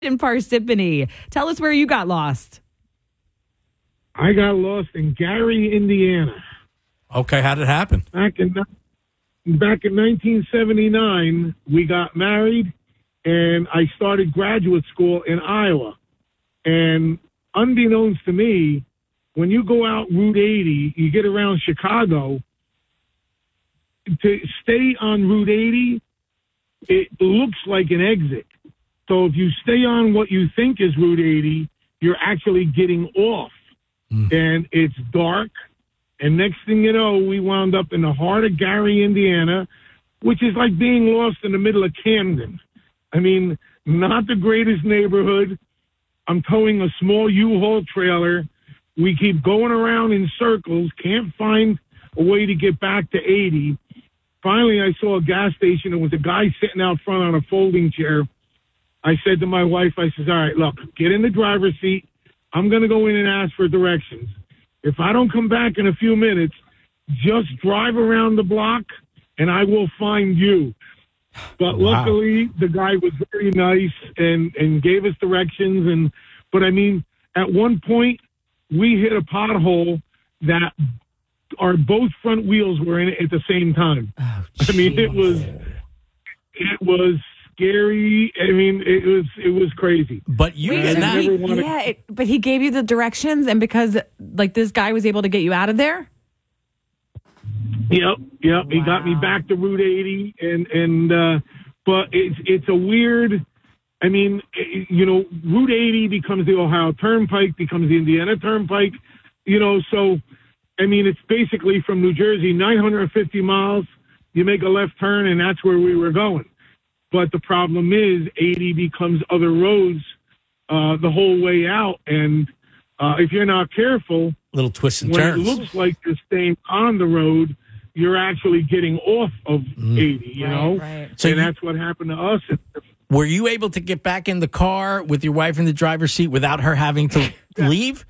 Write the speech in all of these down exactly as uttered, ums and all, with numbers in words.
in Parsippany. Tell us where you got lost. I got lost in Gary, Indiana. Okay, how did it happen? Back in back in nineteen seventy-nine, we got married, and I started graduate school in Iowa. And unbeknownst to me, when you go out Route eighty, you get around Chicago, to stay on Route eighty, it looks like an exit. So if you stay on what you think is Route eighty, you're actually getting off. Mm. And it's dark. And next thing you know, we wound up in the heart of Gary, Indiana, which is like being lost in the middle of Camden. I mean, not the greatest neighborhood. I'm towing a small U-Haul trailer. We keep going around in circles, can't find a way to get back to eighty. Finally, I saw a gas station. There was a guy sitting out front on a folding chair. I said to my wife, I says, all right, look, get in the driver's seat. I'm going to go in and ask for directions. If I don't come back in a few minutes, just drive around the block and I will find you. But wow. Luckily, the guy was very nice and, and gave us directions. And But, I mean, at one point, we hit a pothole that our both front wheels were in it at the same time. Oh, I mean, it was it was scary. I mean, it was it was crazy. But you Wait, and that, he, yeah, it, but he gave you the directions, and because like this guy was able to get you out of there. Yep, yep. Wow. He got me back to Route eighty, and and uh, but it's it's a weird. I mean, you know, Route eighty becomes the Ohio Turnpike, becomes the Indiana Turnpike. You know, so. I mean, it's basically from New Jersey, nine hundred fifty miles. You make a left turn, and that's where we were going. But the problem is eighty becomes other roads uh, the whole way out. And uh, if you're not careful, little twists and when turns. It looks like you're staying on the road, you're actually getting off of mm. eighty, you right, know? Right. So and that's what happened to us. Were you able to get back in the car with your wife in the driver's seat without her having to leave?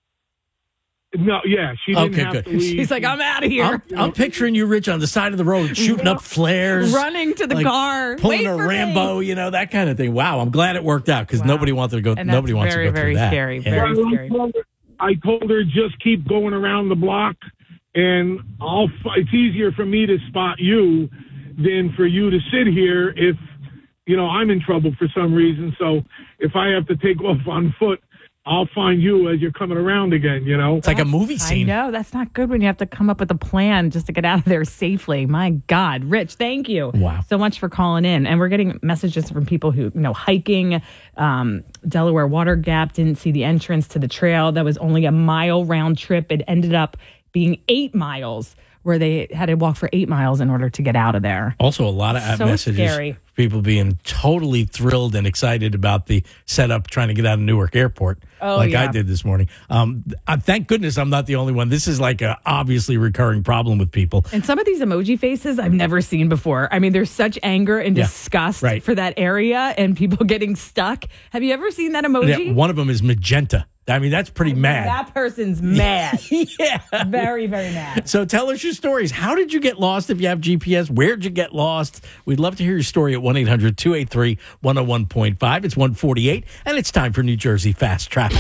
No, yeah, she didn't okay, have good. to leave. She's like, I'm out of here. I'm, I'm picturing you, Rich, on the side of the road, shooting up flares. Running to the like, car. Pulling Wait a for Rambo, me. you know, that kind of thing. Wow, I'm glad it worked out because wow. nobody wanted to go, and nobody wants very, to go very through that. Scary, Yeah. very well, scary. I told, her, I told her just keep going around the block, and I'll. It's easier for me to spot you than for you to sit here if, you know, I'm in trouble for some reason. So if I have to take off on foot, I'll find you as you're coming around again, you know? It's like a movie scene. I know. That's not good when you have to come up with a plan just to get out of there safely. My God. Rich, thank you wow. so much for calling in. And we're getting messages from people who, you know, hiking um, Delaware Water Gap, didn't see the entrance to the trail. That was only a mile round trip. It ended up being eight miles where they had to walk for eight miles in order to get out of there. Also, a lot of so messages. Scary. People being totally thrilled and excited about the setup trying to get out of Newark Airport, oh, like yeah. I did this morning. Um, I, thank goodness I'm not the only one. This is like a obviously recurring problem with people. And some of these emoji faces I've never seen before. I mean, there's such anger and yeah, disgust right. for that area and people getting stuck. Have you ever seen that emoji? Yeah, one of them is magenta. I mean, that's pretty I mean, mad. That person's mad. yeah. Very, very mad. So tell us your stories. How did you get lost if you have G P S? Where'd you get lost? We'd love to hear your story at one eight hundred two eight three one oh one point five. It's one forty-eight, and it's time for New Jersey Fast Traffic.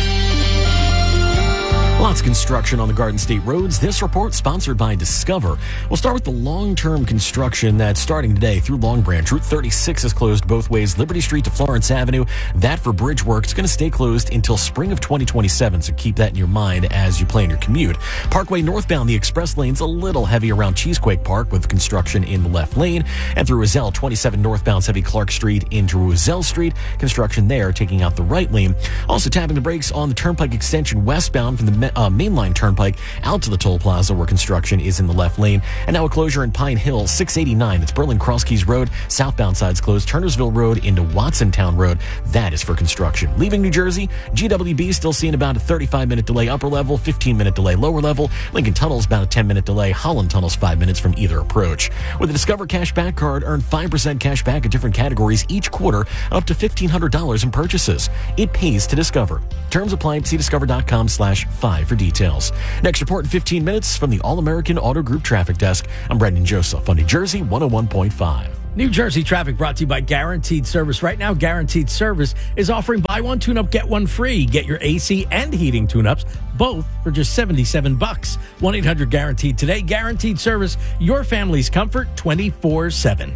Lots of construction on the Garden State roads. This report sponsored by Discover. We'll start with the long-term construction that's starting today through Long Branch. Route thirty-six is closed both ways, Liberty Street to Florence Avenue. That for bridge work is going to stay closed until spring of twenty twenty-seven, so keep that in your mind as you plan your commute. Parkway northbound, the express lane's a little heavy around Cheesequake Park with construction in the left lane. And through Roselle, twenty-seven northbound's heavy Clark Street into Roselle Street. Construction there taking out the right lane. Also tapping the brakes on the Turnpike extension westbound from the Uh, mainline Turnpike out to the toll plaza where construction is in the left lane. And now a closure in Pine Hill, six eighty-nine. That's Berlin Cross Keys Road. Southbound side's closed. Turnersville Road into Watsontown Road. That is for construction. Leaving New Jersey, G W B still seeing about a thirty-five minute delay upper level, fifteen minute delay lower level. Lincoln Tunnel's about a ten minute delay. Holland Tunnel's five minutes from either approach. With the Discover Cash Back card, earn five percent cash back in different categories each quarter, up to fifteen hundred dollars in purchases. It pays to Discover. Terms apply. See discover.com slash five for details. Next report in fifteen minutes from the All-American Auto Group Traffic Desk. I'm Brendan Joseph on New Jersey one oh one point five. New Jersey traffic brought to you by Guaranteed Service. Right now, Guaranteed Service is offering buy one tune-up, get one free. Get your A C and heating tune-ups, both for just seventy-seven bucks. one eight hundred guaranteed today. Guaranteed Service, your family's comfort twenty-four seven.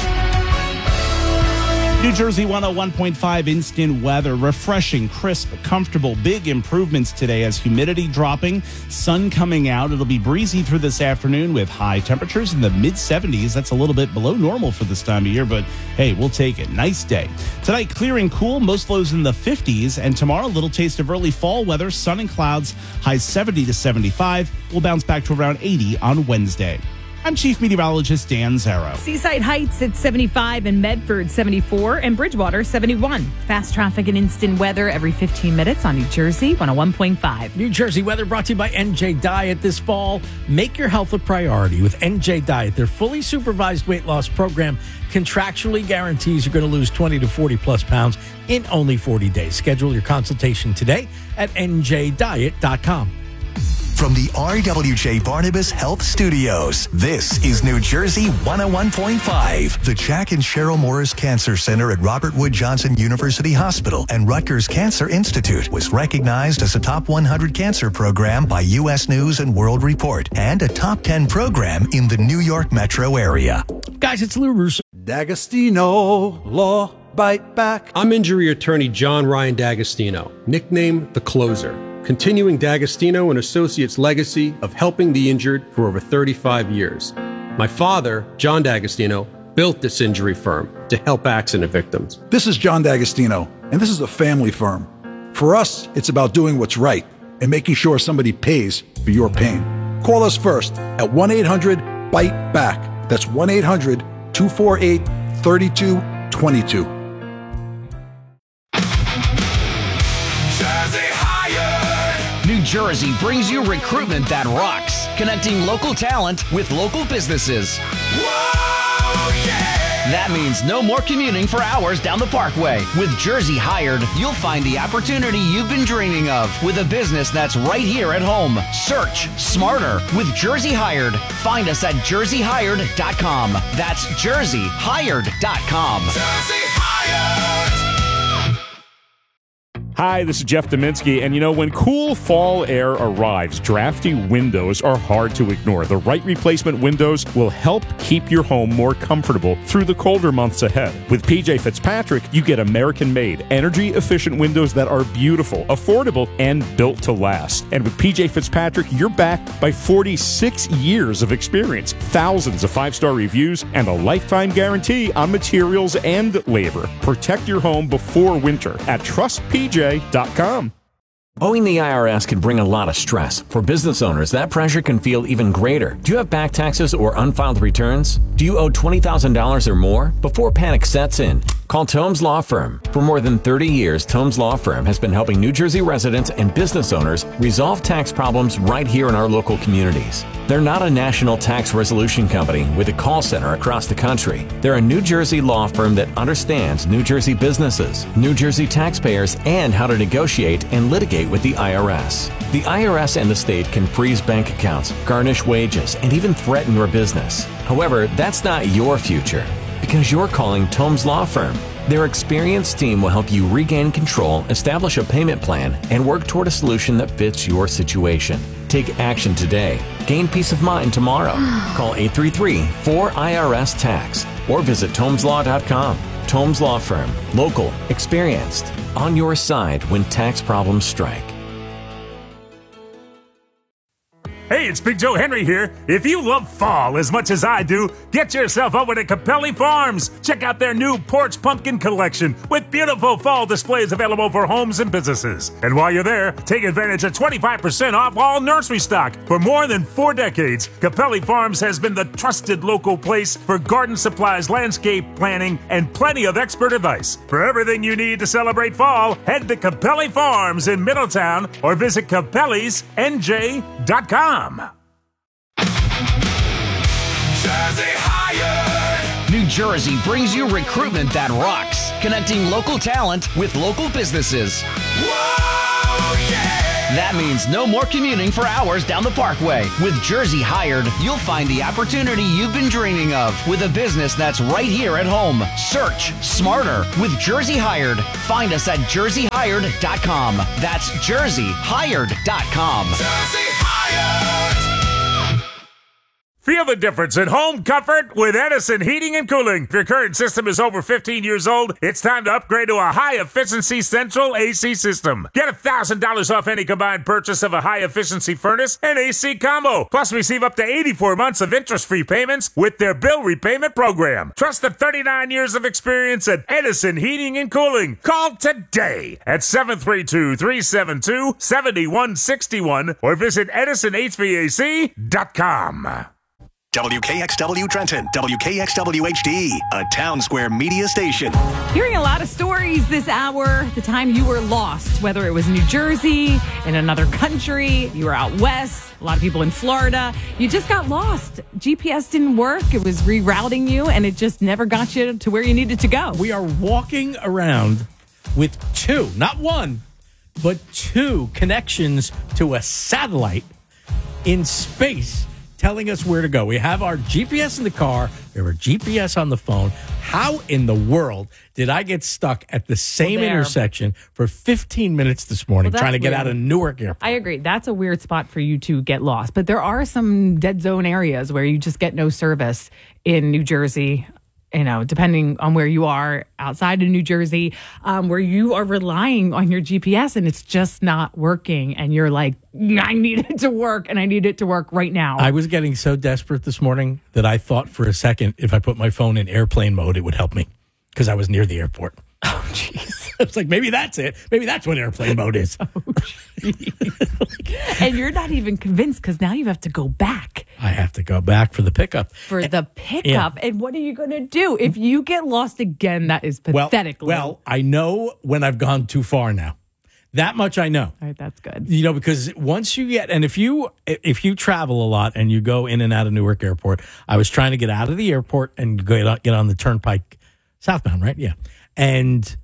New Jersey one oh one point five instant weather. Refreshing, crisp, comfortable. Big improvements today as humidity dropping, sun coming out. It'll be breezy through this afternoon with high temperatures in the mid seventies. That's a little bit below normal for this time of year, but hey, we'll take it. Nice day. Tonight, clear and cool. Most lows in the fifties. And tomorrow, a little taste of early fall weather. Sun and clouds. Highs seventy to seventy-five. We'll bounce back to around eighty on Wednesday. I'm Chief Meteorologist Dan Zarrow. Seaside Heights at seventy-five and Medford seventy-four and Bridgewater seventy-one. Fast traffic and instant weather every fifteen minutes on New Jersey one oh one point five. New Jersey weather brought to you by N J Diet this fall. Make your health a priority with N J Diet. Their fully supervised weight loss program contractually guarantees you're going to lose twenty to forty plus pounds in only forty days. Schedule your consultation today at N J diet dot com. From the R W J Barnabas Health Studios, this is New Jersey one oh one point five. The Jack and Cheryl Morris Cancer Center at Robert Wood Johnson University Hospital and Rutgers Cancer Institute was recognized as a top one hundred cancer program by U S News and World Report and a top ten program in the New York metro area. Guys, it's Lou Russo. D'Agostino, Law, Bite Back. I'm injury attorney John Ryan D'Agostino, nicknamed The Closer. Continuing D'Agostino and Associates' legacy of helping the injured for over thirty-five years. My father, John D'Agostino, built this injury firm to help accident victims. This is John D'Agostino, and this is a family firm. For us, it's about doing what's right and making sure somebody pays for your pain. Call us first at one eight hundred bite back. That's one eight hundred two four eight three two two two. New Jersey brings you recruitment that rocks, connecting local talent with local businesses. Whoa, yeah! That means no more commuting for hours down the Parkway. With Jersey Hired, you'll find the opportunity you've been dreaming of with a business that's right here at home. Search smarter with Jersey Hired. Find us at jersey hired dot com. That's jersey hired dot com. Jersey Hired! Hi, this is Jeff Dominski, and you know, when cool fall air arrives, drafty windows are hard to ignore. The right replacement windows will help keep your home more comfortable through the colder months ahead. With P J Fitzpatrick, you get American-made, energy-efficient windows that are beautiful, affordable, and built to last. And with P J Fitzpatrick, you're backed by forty-six years of experience, thousands of five-star reviews, and a lifetime guarantee on materials and labor. Protect your home before winter at trust P J dot com. Owing the I R S can bring a lot of stress. For business owners, that pressure can feel even greater. Do you have back taxes or unfiled returns? Do you owe twenty thousand dollars or more? Before panic sets in, call Tomes Law Firm. For more than thirty years, Tomes Law Firm has been helping New Jersey residents and business owners resolve tax problems right here in our local communities. They're not a national tax resolution company with a call center across the country. They're a New Jersey law firm that understands New Jersey businesses, New Jersey taxpayers, and how to negotiate and litigate with the I R S. The I R S and the state can freeze bank accounts, garnish wages, and even threaten your business. However, that's not your future because you're calling Tomes Law Firm. Their experienced team will help you regain control, establish a payment plan, and work toward a solution that fits your situation. Take action today. Gain peace of mind tomorrow. Call eight three three four I R S tax or visit tomes law dot com. Tomes Law Firm. Local. Experienced. On your side when tax problems strike. Hey, it's Big Joe Henry here. If you love fall as much as I do, get yourself over to Capelli Farms. Check out their new porch pumpkin collection with beautiful fall displays available for homes and businesses. And while you're there, take advantage of twenty-five percent off all nursery stock. For more than four decades, Capelli Farms has been the trusted local place for garden supplies, landscape planning, and plenty of expert advice. For everything you need to celebrate fall, head to Capelli Farms in Middletown or visit capellis n j dot com. Jersey Hired. New Jersey brings you recruitment that rocks, connecting local talent with local businesses. Whoa, yeah! That means no more commuting for hours down the Parkway. With Jersey Hired, you'll find the opportunity you've been dreaming of with a business that's right here at home. Search smarter with Jersey Hired. Find us at jersey hired dot com. That's jersey hired dot com. Jersey Hired! Feel the difference in home comfort with Edison Heating and Cooling. If your current system is over fifteen years old, it's time to upgrade to a high-efficiency central A C system. Get one thousand dollars off any combined purchase of a high-efficiency furnace and A C combo. Plus, receive up to eighty-four months of interest-free payments with their bill repayment program. Trust the thirty-nine years of experience at Edison Heating and Cooling. Call today at seven three two, three seven two, seven one six one or visit edison h v a c dot com. W K X W Trenton, W K X W H D, a Town Square media station. Hearing a lot of stories this hour, the time you were lost, whether it was New Jersey, in another country, you were out west, a lot of people in Florida, you just got lost. G P S didn't work, it was rerouting you, and it just never got you to where you needed to go. We are walking around with two, not one, but two connections to a satellite in space telling us where to go. We have our G P S in the car. We have our G P S on the phone. How in the world did I get stuck at the same Well, there. intersection for fifteen minutes this morning Well, trying to that's get weird. out of Newark Airport? I agree. That's a weird spot for you to get lost. But there are some dead zone areas where you just get no service in New Jersey, you know, depending on where you are outside of New Jersey, um, where you are relying on your G P S and it's just not working. And you're like, I need it to work and I need it to work right now. I was getting so desperate this morning that I thought for a second if I put my phone in airplane mode, it would help me because I was near the airport. Oh, jeez. I was like, maybe that's it. Maybe that's what airplane mode is. Oh, and you're not even convinced because now you have to go back. I have to go back for the pickup. For the pickup. And what are you going to do? If you get lost again, that is pathetic. Well, well, I know when I've gone too far now. That much I know. All right, that's good. You know, because once you get, and if you if you travel a lot and you go in and out of Newark Airport, I was trying to get out of the airport and go get on the turnpike southbound, right? Yeah. And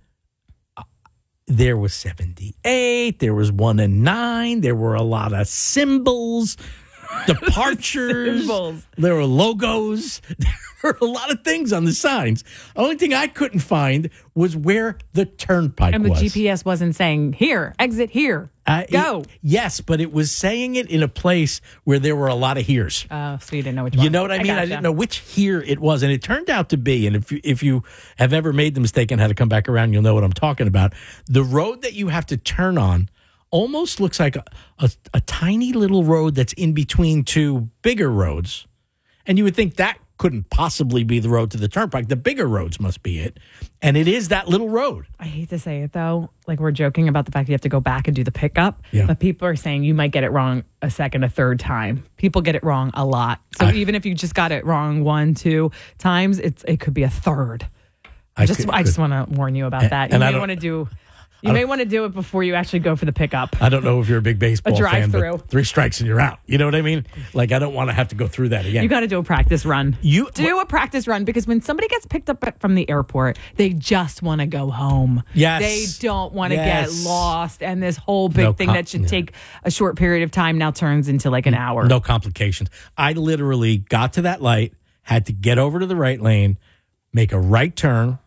there was seventy-eight, there was one and nine, there were a lot of symbols, departures, Symbols. There were logos, there were a lot of things on the signs. The only thing I couldn't find was where the turnpike And the was. G P S wasn't saying, here, exit here, Uh, go. it- yes, but it was saying it in a place where there were a lot of here's. Oh, so you didn't know which one. You know what I mean? I, gotcha. didn't know which here it was, and it turned out to be. And if you, if you have ever made the mistake and had to come back around, you'll know what I'm talking about. The road that you have to turn on almost looks like a, a, a tiny little road that's in between two bigger roads, and you would think that couldn't possibly be the road to the turnpike. The bigger roads must be it, and it is that little road. I hate to say it, though. Like, we're joking about the fact you have to go back and do the pickup. Yeah. But people are saying you might get it wrong a second, a third time. People get it wrong a lot. So I- even if you just got it wrong one, two times, it's it could be a third. I just could- I just could- want to warn you about And- that. You and I may don't- want to do you may want to do it before you actually go for the pickup. I don't know if you're a big baseball fan, drive-through. but three strikes and you're out. You know what I mean? Like, I don't want to have to go through that again. You got to do a practice run. You- do a practice run because when somebody gets picked up at- from the airport, they just want to go home. Yes. They don't want to Yes. get lost. And this whole big No thing com- that should yeah. take a short period of time now turns into like an hour. No complications. I literally got to that light, had to get over to the right lane, make a right turn,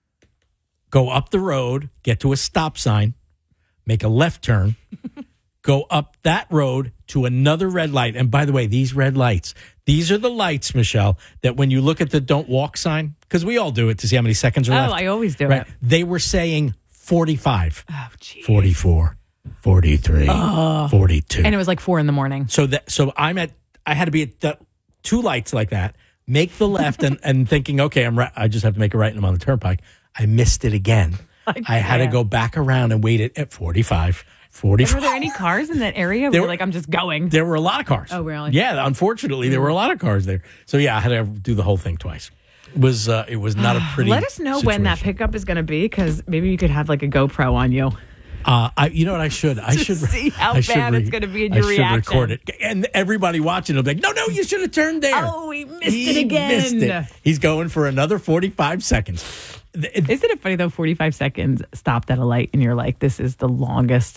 go up the road, get to a stop sign, make a left turn, go up that road to another red light. And by the way, these red lights, these are the lights, Michelle, that when you look at the don't walk sign, because we all do it to see how many seconds are Oh, left. I always do right? it. They were saying forty-five, Oh, geez. forty-four, forty-three, forty-two. And it was like four in the morning. So that so I'm at I had to be at the, two lights like that, make the left and, and thinking, okay, I'm right, I just have to make a right and I'm on the turnpike. I missed it again. I I had to can't. go back around and wait it at forty-five, forty-four. Were there any cars in that area? There Where were- like I'm just going. There were a lot of cars. Oh, really? Yeah, unfortunately, there were a lot of cars there. So yeah, I had to do the whole thing twice. It was uh, it was not a pretty. Let us know when that situation. pickup is going to be because maybe you could have like a GoPro on you. Uh, I, you know what I should? I To should see how I should bad it's gonna be in your I should reaction. record it, and everybody watching will be like, "No, no, you should have turned there." Oh, he missed He it again. missed it. He's going for another forty-five seconds. It- Isn't it funny though? forty-five seconds stopped at a light and you're like, this is the longest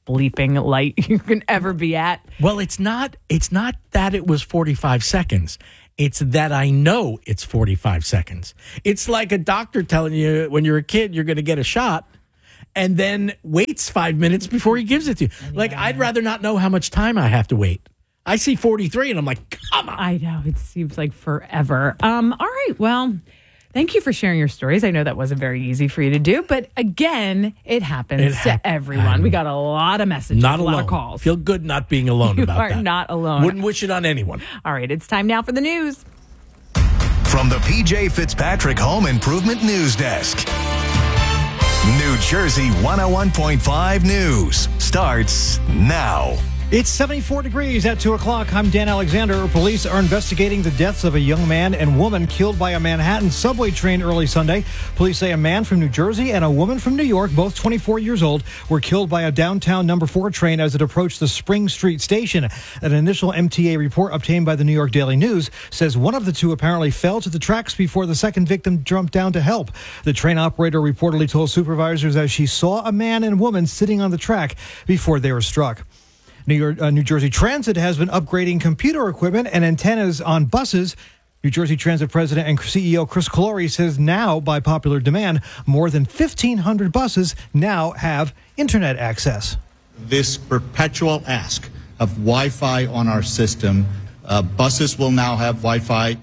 bleeping light you can ever be at. Well, it's not it's not that it was forty-five seconds. It's that I know it's forty-five seconds. It's like a doctor telling you when you're a kid you're going to get a shot and then waits five minutes before he gives it to you. Yeah. Like, I'd rather not know how much time I have to wait. I see forty-three and I'm like, come on. I know. It seems like forever. Um, all right. Well, thank you for sharing your stories. I know that wasn't very easy for you to do, but again, it happens it hap- to everyone. Um, we got a lot of messages, not a alone. lot of calls. Feel good not being alone you about that. You are not alone. Wouldn't wish it on anyone. All right, it's time now for the news. From the P J Fitzpatrick Home Improvement News Desk. New Jersey one oh one point five News starts now. It's seventy-four degrees at two o'clock. I'm Dan Alexander. Police are investigating the deaths of a young man and woman killed by a Manhattan subway train early Sunday. Police say a man from New Jersey and a woman from New York, both twenty-four years old, were killed by a downtown number four train as it approached the Spring Street station. An initial M T A report obtained by the New York Daily News says one of the two apparently fell to the tracks before the second victim jumped down to help. The train operator reportedly told supervisors that she saw a man and woman sitting on the track before they were struck. New York, uh, New Jersey Transit has been upgrading computer equipment and antennas on buses. New Jersey Transit President and C E O Chris Calori says now, by popular demand, more than fifteen hundred buses now have internet access. This perpetual ask of Wi-Fi on our system, uh, buses will now have Wi-Fi.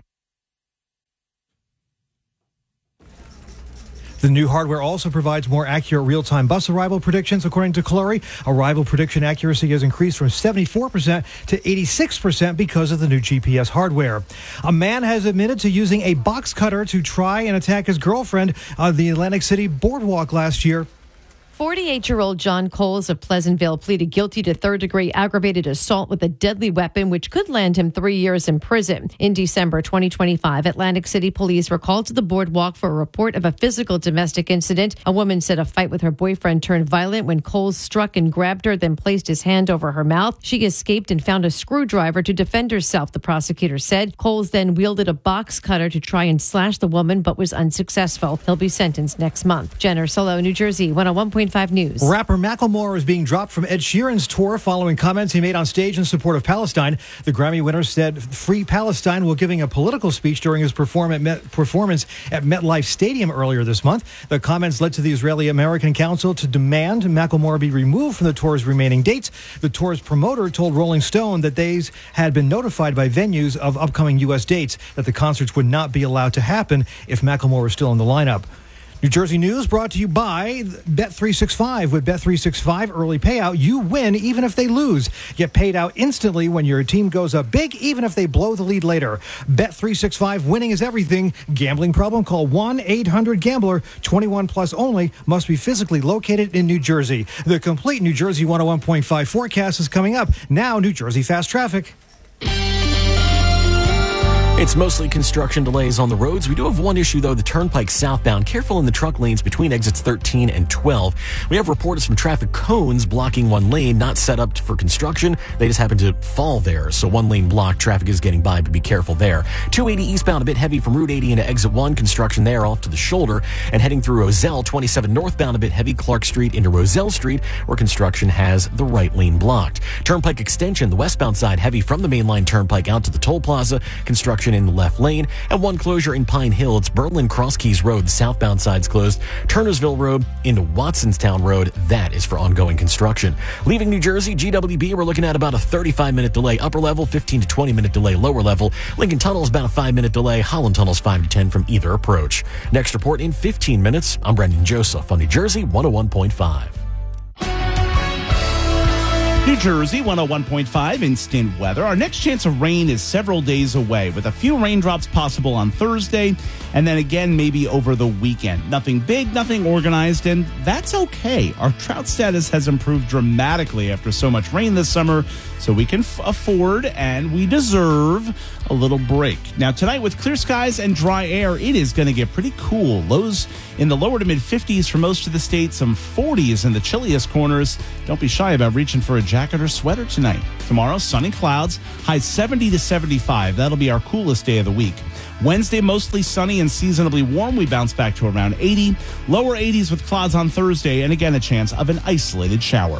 The new hardware also provides more accurate real-time bus arrival predictions, according to Calori. Arrival prediction accuracy has increased from seventy-four percent to eighty-six percent because of the new G P S hardware. A man has admitted to using a box cutter to try and attack his girlfriend on the Atlantic City boardwalk last year. forty-eight-year-old John Coles of Pleasantville pleaded guilty to third-degree aggravated assault with a deadly weapon, which could land him three years in prison. In December twenty twenty-five, Atlantic City police were called to the boardwalk for a report of a physical domestic incident. A woman said a fight with her boyfriend turned violent when Coles struck and grabbed her, then placed his hand over her mouth. She escaped and found a screwdriver to defend herself, the prosecutor said. Coles then wielded a box cutter to try and slash the woman, but was unsuccessful. He'll be sentenced next month. Jenner Solo, New Jersey, one oh one point five News. Rapper Macklemore is being dropped from Ed Sheeran's tour following comments he made on stage in support of Palestine. The Grammy winner said Free Palestine while giving a political speech during his perform at Met, performance at MetLife Stadium earlier this month. The comments led to the Israeli-American Council to demand Macklemore be removed from the tour's remaining dates. The tour's promoter told Rolling Stone that they had been notified by venues of upcoming U S dates that the concerts would not be allowed to happen if Macklemore was still in the lineup. New Jersey News brought to you by Bet three sixty-five. With Bet three sixty-five early payout, you win even if they lose. Get paid out instantly when your team goes up big, even if they blow the lead later. Bet three sixty-five, winning is everything. Gambling problem? Call one eight hundred gambler. twenty-one plus only. Must be physically located in New Jersey. The complete New Jersey one oh one point five forecast is coming up. Now, New Jersey Fast Traffic. It's mostly construction delays on the roads. We do have one issue, though, the Turnpike southbound. Careful in the truck lanes between exits thirteen and twelve. We have reported some traffic cones blocking one lane, not set up for construction. They just happen to fall there, so one lane blocked. Traffic is getting by, but be careful there. two eighty eastbound, a bit heavy from Route eighty into exit one. Construction there off to the shoulder. And heading through Roselle, twenty-seven northbound, a bit heavy. Clark Street into Roselle Street, where construction has the right lane blocked. Turnpike extension, the westbound side, heavy from the mainline Turnpike out to the toll plaza. Construction in the left lane, and one closure in Pine Hill. It's Berlin Cross Keys Road. The southbound side's closed. Turnersville Road into Watsonstown Road. That is for ongoing construction. Leaving New Jersey, G W B, we're looking at about a thirty-five minute delay. Upper level, fifteen to twenty minute delay. Lower level, Lincoln Tunnel is about a five minute delay. Holland Tunnel's five to ten from either approach. Next report in fifteen minutes. I'm Brendan Joseph on New Jersey one oh one point five. New Jersey, one oh one point five, instant weather. Our next chance of rain is several days away, with a few raindrops possible on Thursday, and then again maybe over the weekend. Nothing big, nothing organized, and that's okay. Our drought status has improved dramatically after so much rain this summer, so we can f- afford and we deserve a little break. Now, tonight with clear skies and dry air, it is going to get pretty cool. Lows in the lower to mid fifties for most of the state, some forties in the chilliest corners. Don't be shy about reaching for a jacket or sweater tonight. Tomorrow, sunny clouds, high seventy to seventy-five. That'll be our coolest day of the week. Wednesday, mostly sunny and seasonably warm. We bounce back to around eighty. Lower eighties with clouds on Thursday, and again a chance of an isolated shower.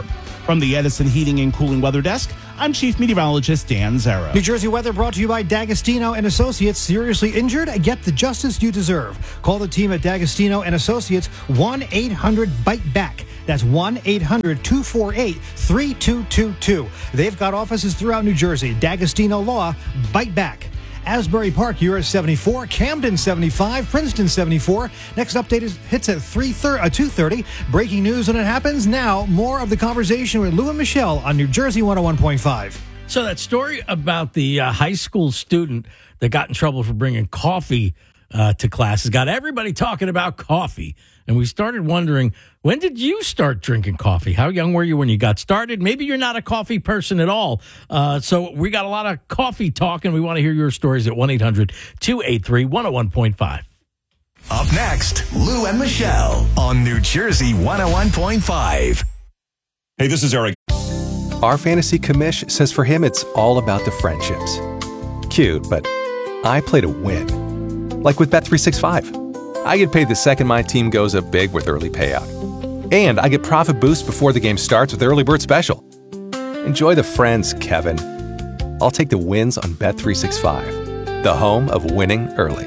From the Edison Heating and Cooling Weather Desk, I'm Chief Meteorologist Dan Zarrow. New Jersey weather brought to you by D'Agostino and Associates. Seriously injured? Get the justice you deserve. Call the team at D'Agostino and Associates, one eight hundred bite back. That's one eight hundred two four eight three two two two. They've got offices throughout New Jersey. D'Agostino Law, bite back. Asbury Park, U S seventy-four, Camden seventy-five, Princeton seventy-four. Next update is hits at three thirty, uh, two thirty. Breaking news when it happens. Now, more of the conversation with Lou and Michelle on New Jersey one oh one point five. So that story about the uh, high school student that got in trouble for bringing coffee uh, to class has got everybody talking about coffee. And we started wondering, when did you start drinking coffee? How young were you when you got started? Maybe you're not a coffee person at all. Uh, so we got a lot of coffee talk, and we want to hear your stories at one eight hundred two eight three one oh one point five. Up next, Lou and Michelle on New Jersey one oh one point five. Hey, this is Eric. Our fantasy commish says for him it's all about the friendships. Cute, but I play to win. Like with Bet three sixty-five. I get paid the second my team goes up big with early payout. And I get profit boost before the game starts with Early Bird Special. Enjoy the friends, Kevin. I'll take the wins on Bet three sixty-five, the home of winning early.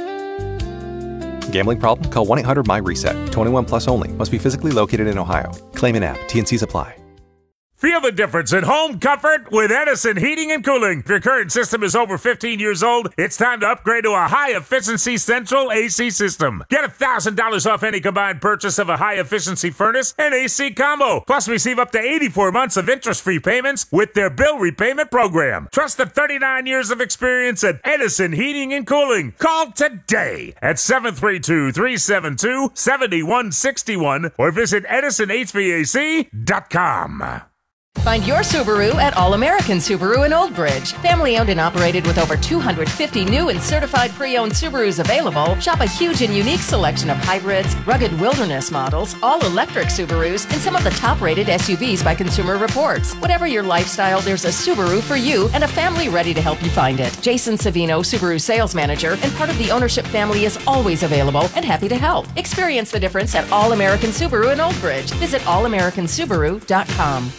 Gambling problem? Call one eight hundred my reset. twenty-one plus only. Must be physically located in Ohio. Claim in app. T N Cs apply. Feel the difference in home comfort with Edison Heating and Cooling. If your current system is over fifteen years old, it's time to upgrade to a high-efficiency central A C system. Get one thousand dollars off any combined purchase of a high-efficiency furnace and A C combo. Plus, receive up to eighty-four months of interest-free payments with their bill repayment program. Trust the thirty-nine years of experience at Edison Heating and Cooling. Call today at seven three two, three seven two, seven one six one or visit edison h v a c dot com. Find your Subaru at All American Subaru in Old Bridge. Family owned and operated with over two hundred fifty new and certified pre-owned Subarus available. Shop a huge and unique selection of hybrids, rugged wilderness models, all-electric Subarus, and some of the top-rated S U Vs by Consumer Reports. Whatever your lifestyle, there's a Subaru for you and a family ready to help you find it. Jason Savino, Subaru sales manager and part of the ownership family, is always available and happy to help. Experience the difference at All American Subaru in Old Bridge. Visit all american subaru dot com.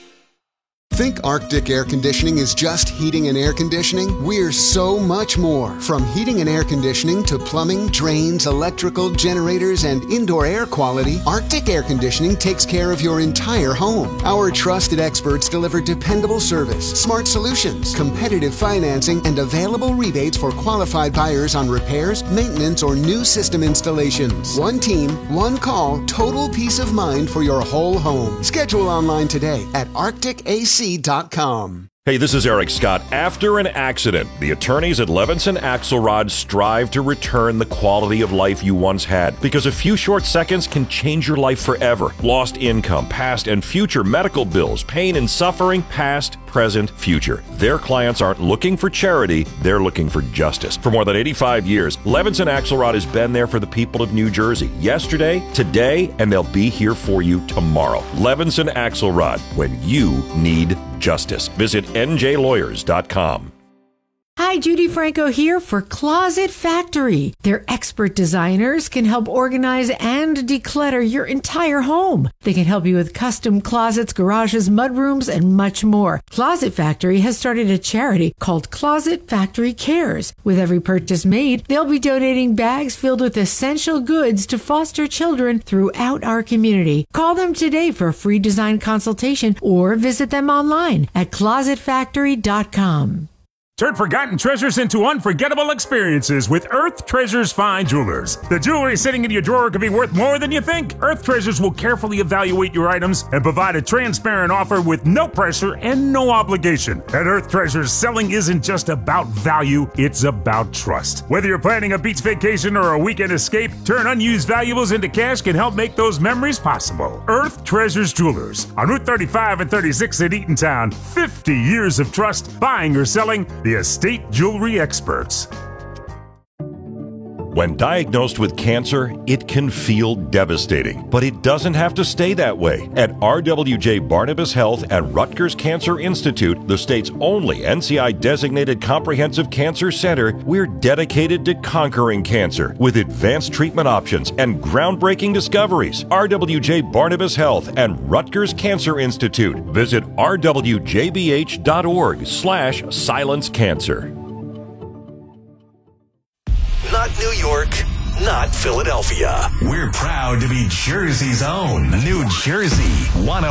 Think Arctic Air Conditioning is just heating and air conditioning? We're so much more. From heating and air conditioning to plumbing, drains, electrical, generators, and indoor air quality, Arctic Air Conditioning takes care of your entire home. Our trusted experts deliver dependable service, smart solutions, competitive financing, and available rebates for qualified buyers on repairs, maintenance, or new system installations. One team, one call, total peace of mind for your whole home. Schedule online today at arctic a c dot com. Hey, this is Eric Scott. After an accident, the attorneys at Levinson Axelrod strive to return the quality of life you once had, because a few short seconds can change your life forever. Lost income, past and future medical bills, pain and suffering, past, present, future. Their clients aren't looking for charity, they're looking for justice. For more than eighty-five years, Levinson Axelrod has been there for the people of New Jersey, yesterday, today, and they'll be here for you tomorrow. Levinson Axelrod, when you need justice. Visit n j lawyers dot com. Hi, Judy Franco here for Closet Factory. Their expert designers can help organize and declutter your entire home. They can help you with custom closets, garages, mudrooms, and much more. Closet Factory has started a charity called Closet Factory Cares. With every purchase made, they'll be donating bags filled with essential goods to foster children throughout our community. Call them today for a free design consultation or visit them online at closet factory dot com. Turn forgotten treasures into unforgettable experiences with Earth Treasures Fine Jewelers. The jewelry sitting in your drawer could be worth more than you think. Earth Treasures will carefully evaluate your items and provide a transparent offer with no pressure and no obligation. At Earth Treasures, selling isn't just about value, it's about trust. Whether you're planning a beach vacation or a weekend escape, turn unused valuables into cash can help make those memories possible. Earth Treasures Jewelers on Route thirty-five and thirty-six in Eatontown. fifty years of trust, buying or selling, the estate jewelry experts. When diagnosed with cancer, it can feel devastating, but it doesn't have to stay that way. At R W J Barnabas Health at Rutgers Cancer Institute, the state's only N C I-designated comprehensive cancer center, we're dedicated to conquering cancer with advanced treatment options and groundbreaking discoveries. R W J Barnabas Health and Rutgers Cancer Institute. Visit r w j b h dot org slash silence cancer. Not New York, not Philadelphia. We're proud to be Jersey's own New Jersey one oh